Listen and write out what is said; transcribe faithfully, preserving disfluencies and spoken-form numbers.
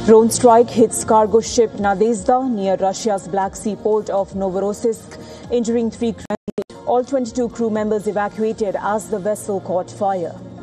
Drone strike hits cargo ship Nadezhda near Russia's Black Sea port of Novorossiysk, injuring three crew. All twenty-two crew members evacuated as the vessel caught fire.